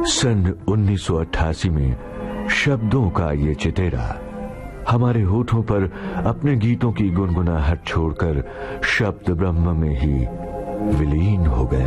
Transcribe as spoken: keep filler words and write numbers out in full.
सन उन्नीस सौ अट्ठासी में शब्दों का ये चितेरा हमारे होठों पर अपने गीतों की गुनगुनाहट छोड़कर शब्द ब्रह्म में ही विलीन हो गया।